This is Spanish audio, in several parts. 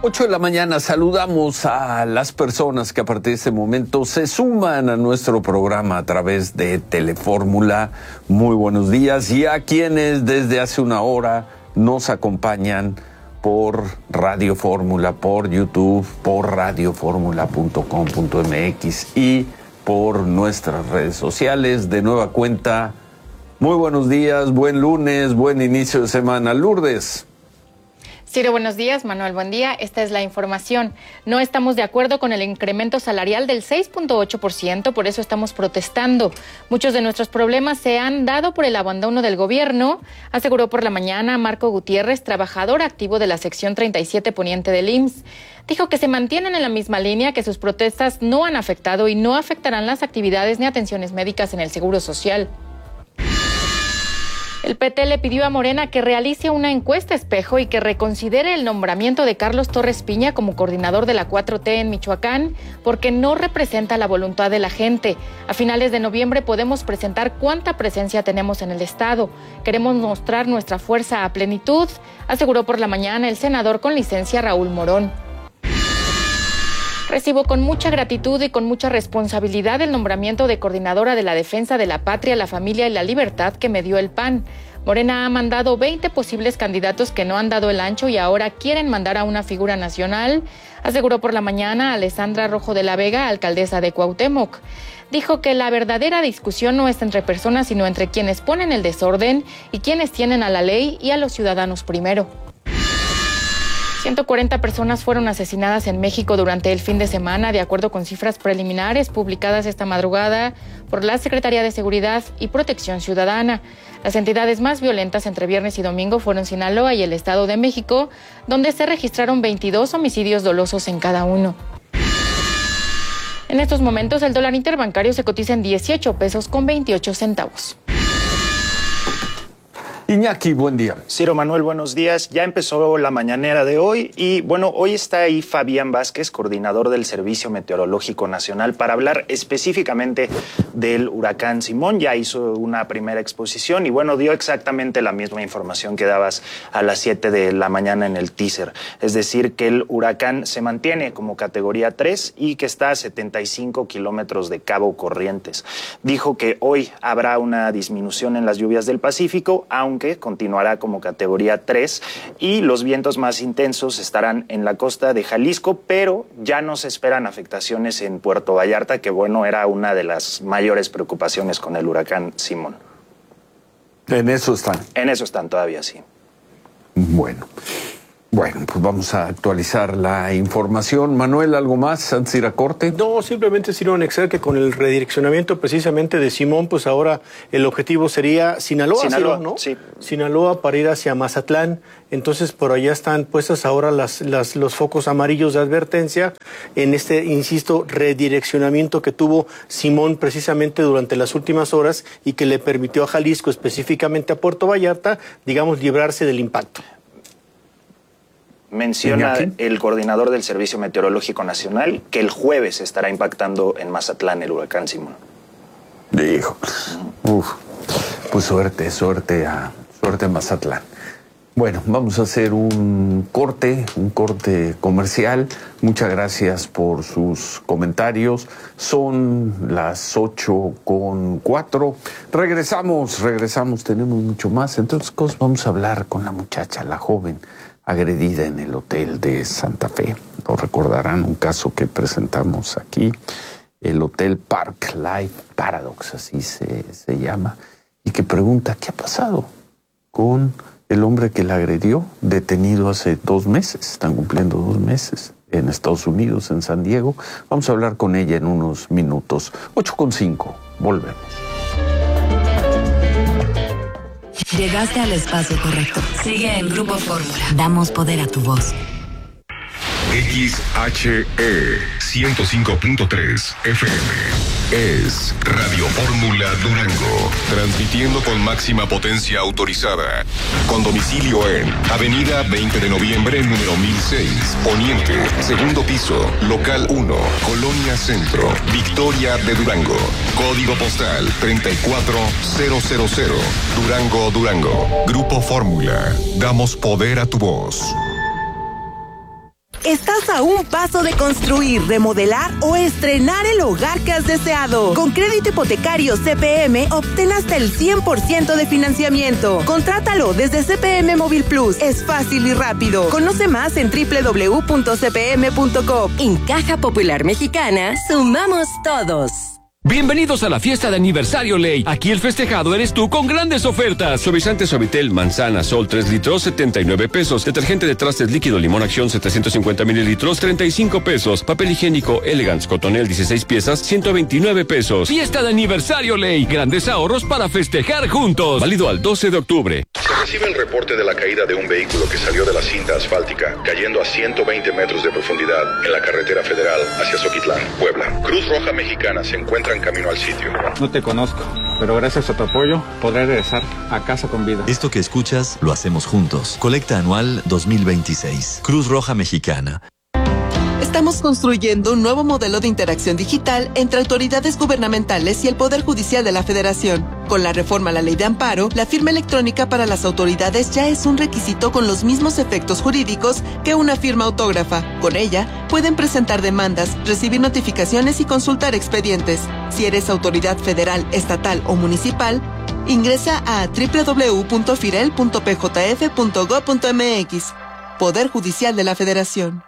8 de la mañana, saludamos a las personas que a partir de este momento se suman a nuestro programa a través de Telefórmula. Muy buenos días. Y a quienes desde hace una hora nos acompañan por Radio Fórmula, por YouTube, por radioformula.com.mx y por nuestras redes sociales. De nueva cuenta, muy buenos días, buen lunes, buen inicio de semana. Lourdes. Ciro, buenos días. Manuel, buen día. Esta es la información. No estamos de acuerdo con el incremento salarial del 6.8%, por eso estamos protestando. Muchos de nuestros problemas se han dado por el abandono del gobierno, aseguró por la mañana Marco Gutiérrez, trabajador activo de la sección 37 poniente del IMSS. Dijo que se mantienen en la misma línea, que sus protestas no han afectado y no afectarán las actividades ni atenciones médicas en el Seguro Social. El PT le pidió a Morena que realice una encuesta espejo y que reconsidere el nombramiento de Carlos Torres Piña como coordinador de la 4T en Michoacán, porque no representa la voluntad de la gente. A finales de noviembre podemos presentar cuánta presencia tenemos en el estado. Queremos mostrar nuestra fuerza a plenitud, aseguró por la mañana el senador con licencia Raúl Morón. Recibo con mucha gratitud y con mucha responsabilidad el nombramiento de coordinadora de la defensa de la patria, la familia y la libertad que me dio el PAN. Morena ha mandado 20 posibles candidatos que no han dado el ancho y ahora quieren mandar a una figura nacional, aseguró por la mañana Alessandra Rojo de la Vega, alcaldesa de Cuauhtémoc. Dijo que la verdadera discusión no es entre personas, sino entre quienes ponen el desorden y quienes tienen a la ley y a los ciudadanos primero. 140 personas fueron asesinadas en México durante el fin de semana, de acuerdo con cifras preliminares publicadas esta madrugada por la Secretaría de Seguridad y Protección Ciudadana. Las entidades más violentas entre viernes y domingo fueron Sinaloa y el Estado de México, donde se registraron 22 homicidios dolosos en cada uno. En estos momentos, el dólar interbancario se cotiza en 18 pesos con 28 centavos. Iñaki, buen día. Ciro, Manuel, buenos días. Ya empezó la mañanera de hoy y bueno, hoy está ahí Fabián Vázquez, coordinador del Servicio Meteorológico Nacional, para hablar específicamente del huracán Simón. Ya hizo una primera exposición y bueno, dio exactamente la misma información que dabas a las 7 de la mañana en el teaser. Es decir, que el huracán se mantiene como categoría 3 y que está a 75 kilómetros de Cabo Corrientes. Dijo que hoy habrá una disminución en las lluvias del Pacífico, aunque continuará como categoría 3 y los vientos más intensos estarán en la costa de Jalisco, pero ya no se esperan afectaciones en Puerto Vallarta, que bueno, era una de las mayores preocupaciones con el huracán Simón. En eso están. En eso están todavía, sí. Bueno, pues vamos a actualizar la información. Manuel, ¿algo más antes de ir a corte? No, simplemente quiero anexar que con el redireccionamiento precisamente de Simón, pues ahora el objetivo sería Sinaloa, ¿no? Sí. Sinaloa para ir hacia Mazatlán. Entonces por allá están puestas ahora los focos amarillos de advertencia en este, insisto, redireccionamiento que tuvo Simón precisamente durante las últimas horas y que le permitió a Jalisco, específicamente a Puerto Vallarta, digamos, librarse del impacto. Menciona el coordinador del Servicio Meteorológico Nacional que el jueves estará impactando en Mazatlán el huracán Simón. Dijo, pues suerte a Mazatlán. Bueno, vamos a hacer un corte comercial. Muchas gracias por sus comentarios. Son las 8:04. Regresamos, tenemos mucho más. Entre otras cosas, vamos a hablar con la muchacha, la joven agredida en el hotel de Santa Fe. Lo recordarán, un caso que presentamos aquí, el Hotel Park Life Paradox, así se llama, y que pregunta qué ha pasado con el hombre que la agredió, detenido hace 2 meses, están cumpliendo 2 meses, en Estados Unidos, en San Diego. Vamos a hablar con ella en unos minutos. 8:05, volvemos. Llegaste al espacio correcto. Sigue en Grupo Fórmula. Damos poder a tu voz. XHE 105.3 FM es Radio Fórmula Durango, transmitiendo con máxima potencia autorizada, con domicilio en Avenida 20 de Noviembre, número 1006, Poniente, segundo piso, local 1, Colonia Centro, Victoria de Durango, código postal 34000, Durango, Durango. Grupo Fórmula, damos poder a tu voz. Estás a un paso de construir, remodelar o estrenar el hogar que has deseado. Con crédito hipotecario CPM, obtén hasta el 100% de financiamiento. Contrátalo desde CPM Móvil Plus. Es fácil y rápido. Conoce más en www.cpm.com. En Caja Popular Mexicana, sumamos todos. Bienvenidos a la fiesta de aniversario Ley. Aquí el festejado eres tú con grandes ofertas. Suavizante Suavitel Manzana Sol 3 litros, 79 pesos. Detergente de trastes líquido Limón Acción 750 mililitros, 35 pesos. Papel higiénico Elegance Cotonel 16 piezas, 129 pesos. Fiesta de aniversario Ley. Grandes ahorros para festejar juntos. Válido al 12 de octubre. Se recibe el reporte de la caída de un vehículo que salió de la cinta asfáltica, cayendo a 120 metros de profundidad en la carretera federal hacia Zoquitlán, Puebla. Cruz Roja Mexicana se encuentra en camino al sitio. No te conozco, pero gracias a tu apoyo podré regresar a casa con vida. Esto que escuchas lo hacemos juntos. Colecta anual 2026. Cruz Roja Mexicana. Estamos construyendo un nuevo modelo de interacción digital entre autoridades gubernamentales y el Poder Judicial de la Federación. Con la reforma a la Ley de Amparo, la firma electrónica para las autoridades ya es un requisito con los mismos efectos jurídicos que una firma autógrafa. Con ella, pueden presentar demandas, recibir notificaciones y consultar expedientes. Si eres autoridad federal, estatal o municipal, ingresa a www.firel.pjf.gov.mx. Poder Judicial de la Federación.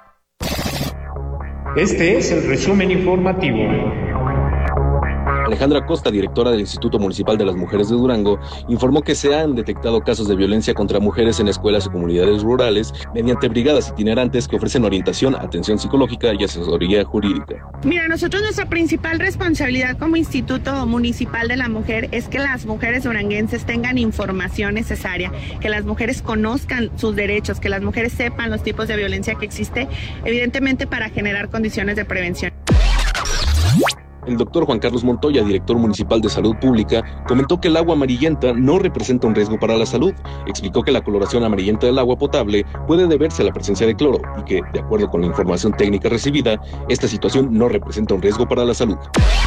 Este es el resumen informativo. Alejandra Costa, directora del Instituto Municipal de las Mujeres de Durango, informó que se han detectado casos de violencia contra mujeres en escuelas y comunidades rurales mediante brigadas itinerantes que ofrecen orientación, atención psicológica y asesoría jurídica. Mira, nosotros nuestra principal responsabilidad como Instituto Municipal de la Mujer es que las mujeres duranguenses tengan información necesaria, que las mujeres conozcan sus derechos, que las mujeres sepan los tipos de violencia que existe, evidentemente para generar condiciones de prevención. El doctor Juan Carlos Montoya, director municipal de Salud Pública, comentó que el agua amarillenta no representa un riesgo para la salud. Explicó que la coloración amarillenta del agua potable puede deberse a la presencia de cloro y que, de acuerdo con la información técnica recibida, esta situación no representa un riesgo para la salud.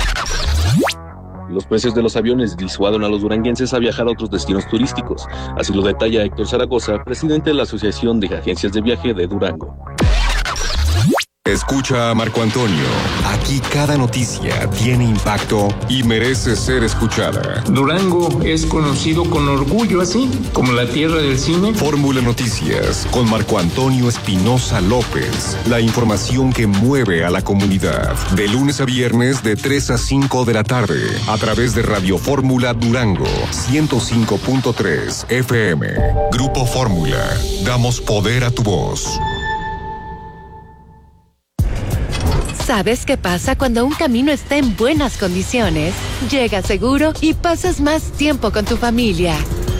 Los precios de los aviones disuaden a los duranguenses a viajar a otros destinos turísticos. Así lo detalla Héctor Zaragoza, presidente de la Asociación de Agencias de Viaje de Durango. Escucha a Marco Antonio. Aquí cada noticia tiene impacto y merece ser escuchada. Durango es conocido con orgullo así, como la tierra del cine. Fórmula Noticias con Marco Antonio Espinosa López. La información que mueve a la comunidad. De lunes a viernes de 3 a 5 de la tarde. A través de Radio Fórmula Durango 105.3 FM. Grupo Fórmula. Damos poder a tu voz. ¿Sabes qué pasa cuando un camino está en buenas condiciones? Llegas seguro y pasas más tiempo con tu familia.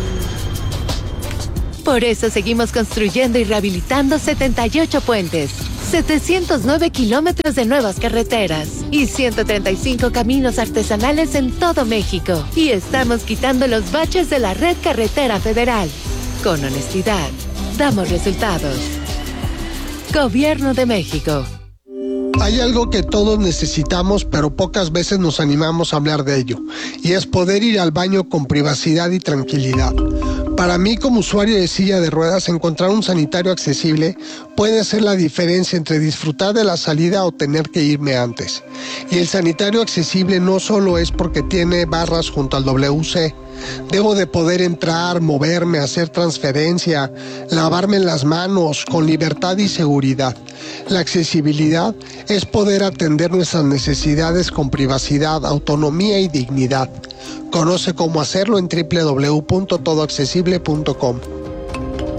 Por eso seguimos construyendo y rehabilitando 78 puentes, 709 kilómetros de nuevas carreteras y 135 caminos artesanales en todo México. Y estamos quitando los baches de la red carretera federal. Con honestidad, damos resultados. Gobierno de México. Hay algo que todos necesitamos, pero pocas veces nos animamos a hablar de ello, y es poder ir al baño con privacidad y tranquilidad. Para mí, como usuario de silla de ruedas, encontrar un sanitario accesible puede hacer la diferencia entre disfrutar de la salida o tener que irme antes. Y el sanitario accesible no solo es porque tiene barras junto al WC. Debo de poder entrar, moverme, hacer transferencia, lavarme las manos con libertad y seguridad. La accesibilidad es poder atender nuestras necesidades con privacidad, autonomía y dignidad. Conoce cómo hacerlo en www.todoaccesible.com.